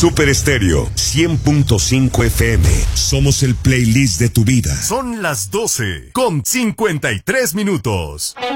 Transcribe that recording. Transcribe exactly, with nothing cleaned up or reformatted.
Super Estéreo cien punto cinco F M. Somos el playlist de tu vida. Son las doce con cincuenta y tres minutos.